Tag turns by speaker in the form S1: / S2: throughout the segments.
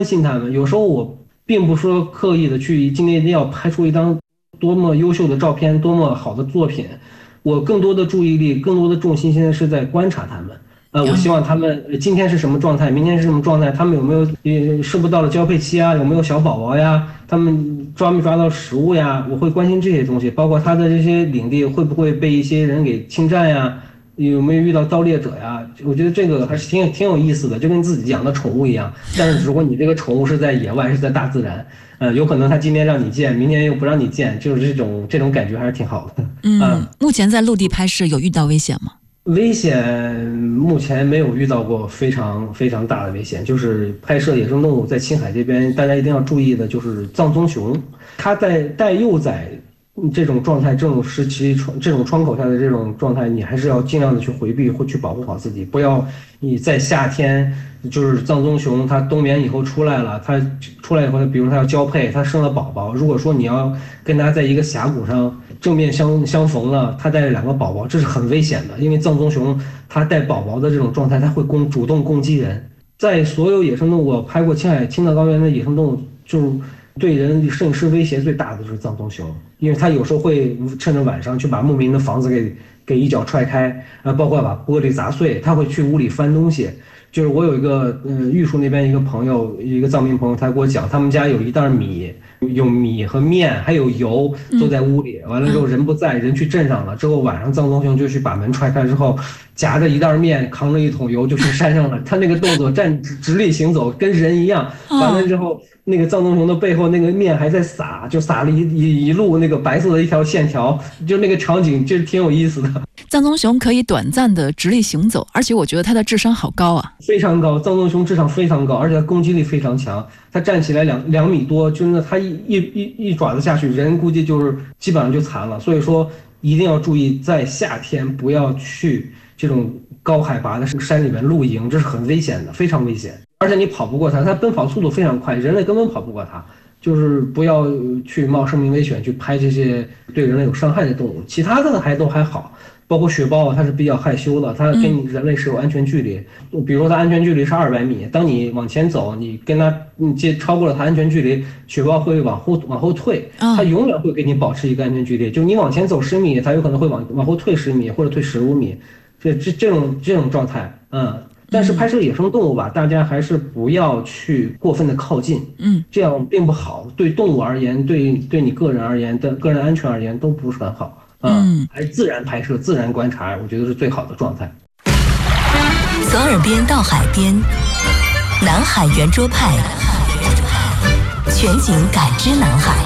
S1: 心他们。有时候我并不说刻意的去今天一定要拍出一张多么优秀的照片，多么好的作品，我更多的注意力，更多的重心现在是在观察他们。我希望他们今天是什么状态，明天是什么状态，他们有没有是不是到了交配期啊，有没有小宝宝呀，他们抓没抓到食物呀，我会关心这些东西，包括他的这些领地会不会被一些人给侵占呀，有没有遇到盗猎者呀？我觉得这个还是挺有意思的，就跟自己养的宠物一样。但是如果你这个宠物是在野外，是在大自然，有可能它今天让你见，明天又不让你见，就是这种感觉还是挺好的。
S2: 目前在陆地拍摄有遇到危险吗？
S1: 危险目前没有遇到过非常非常大的危险，就是拍摄野生动物在青海这边，大家一定要注意的就是藏棕熊，它在带幼崽这种状态、这种时期、这种窗口下的这种状态，你还是要尽量的去回避或去保护好自己，不要你在夏天，就是藏棕熊它冬眠以后出来了，它出来以后，比如它要交配，它生了宝宝，如果说你要跟它在一个峡谷上正面相逢了，它带着2个宝宝，这是很危险的，因为藏棕熊它带宝宝的这种状态，它会主动攻击人。在所有野生动物，我拍过青海青藏高原的野生动物，就对人摄影师威胁最大的就是藏棕熊，因为它有时候会趁着晚上去把牧民的房子给一脚踹开，包括把玻璃砸碎，它会去屋里翻东西。就是我有一个玉树那边一个朋友，一个藏民朋友，他给我讲，他们家有一袋米，有米和面，还有油都在屋里。完了之后人不在，人去镇上了之后，晚上藏棕熊就去把门踹开之后，夹着一袋面，扛着一桶油就去山上了。他那个动作直立行走，跟人一样。完了之后，那个藏棕熊的背后那个面还在撒，就撒了一路那个白色的一条线条，就那个场景就挺有意思的。
S2: 藏棕熊可以短暂的直立行走，而且我觉得它的智商好高啊，
S1: 非常高，藏棕熊智商非常高，而且它攻击力非常强。它站起来两米多，真的，它一爪子下去，人估计就是基本上就残了。所以说一定要注意，在夏天不要去这种高海拔的山里面露营，这是很危险的，非常危险。而且你跑不过它，它奔跑速度非常快，人类根本跑不过它。就是不要去冒生命危险去拍这些对人类有伤害的动物，其他的都还好。包括雪豹，它是比较害羞的，它跟你人类是有安全距离。比如说它安全距离是200米，当你往前走，你跟它超过了它安全距离，雪豹会往后退，它永远会给你保持一个安全距离。就你往前走10米，它有可能会往后退10米或者退15米，这种状态，但是拍摄野生动物吧，大家还是不要去过分的靠近，这样并不好，对动物而言，对你个人而言的个人安全而言都不是很好。还是自然拍摄、自然观察，我觉得是最好的状态。
S3: 从耳边到海边，南海圆桌派，全景感知南海。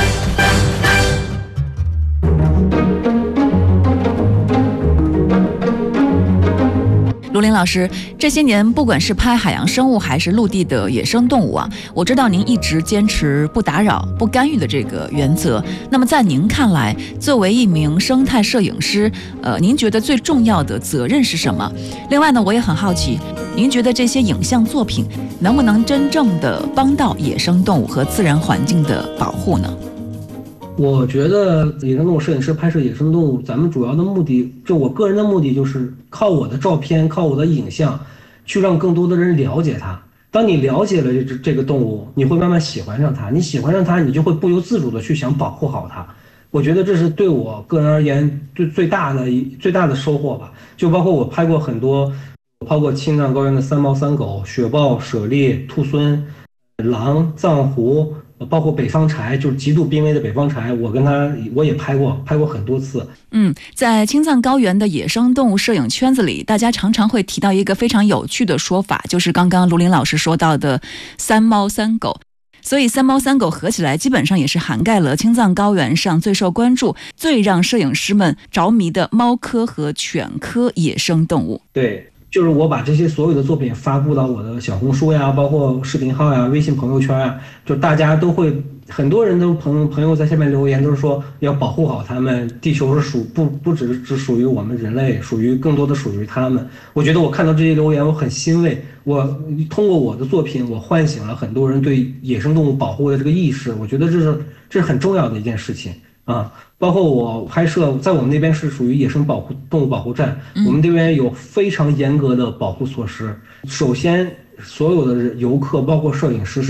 S2: 卢林老师，这些年不管是拍海洋生物还是陆地的野生动物啊，我知道您一直坚持不打扰、不干预的这个原则。那么在您看来，作为一名生态摄影师，您觉得最重要的责任是什么？另外呢，我也很好奇，您觉得这些影像作品能不能真正的帮到野生动物和自然环境的保护呢？
S1: 我觉得野生动物摄影师拍摄野生动物，咱们主要的目的，就我个人的目的，就是靠我的照片，靠我的影像，去让更多的人了解它。当你了解了这个动物，你会慢慢喜欢上它。你喜欢上它，你就会不由自主的去想保护好它。我觉得这是对我个人而言最大的收获吧。就包括我拍过很多，包括青藏高原的3猫3狗、雪豹、猞猁、兔狲、狼、藏狐。包括北方柴，就是极度濒危的北方柴，我也拍过很多次。
S2: 在青藏高原的野生动物摄影圈子里，大家常常会提到一个非常有趣的说法，就是刚刚卢林老师说到的3猫3狗。所以3猫3狗合起来，基本上也是涵盖了青藏高原上最受关注、最让摄影师们着迷的猫科和犬科野生动物。
S1: 对。就是我把这些所有的作品发布到我的小红书呀，包括视频号呀、微信朋友圈呀，就大家都会，很多人都朋友在下面留言，都是说要保护好他们，地球是不只属于我们人类，更多的属于他们。我觉得我看到这些留言，我很欣慰。我通过我的作品，我唤醒了很多人对野生动物保护的这个意识。我觉得这是很重要的一件事情啊。包括我拍摄，在我们那边是属于野生动物保护站，我们这边有非常严格的保护措施。首先所有的游客包括摄影师